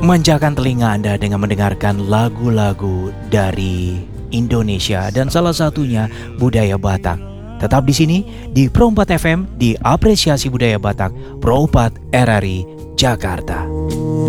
manjakan telinga Anda dengan mendengarkan lagu-lagu dari Indonesia dan salah satunya budaya Batak. Tetap di sini di Pro 4 FM di Apresiasi Budaya Batak, Pro 4 RRI Jakarta.